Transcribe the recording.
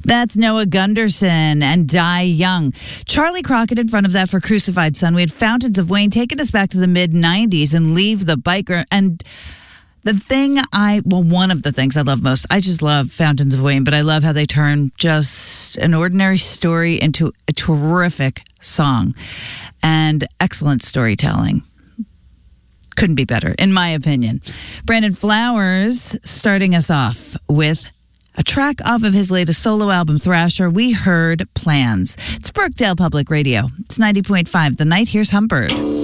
That's Noah Gunderson and Die Young. Charlie Crockett in front of that for Crucified Son. We had Fountains of Wayne taking us back to the mid-'90s and Leave the Biker. And one of the things I love most, I just love Fountains of Wayne, but I love how they turn just an ordinary story into a terrific song and excellent storytelling. Couldn't be better, in my opinion. Brandon Flowers starting us off with a track off of his latest solo album, Thrasher. We heard Plans. It's Brookdale Public Radio. It's 90.5 The Night. Here's Humbird.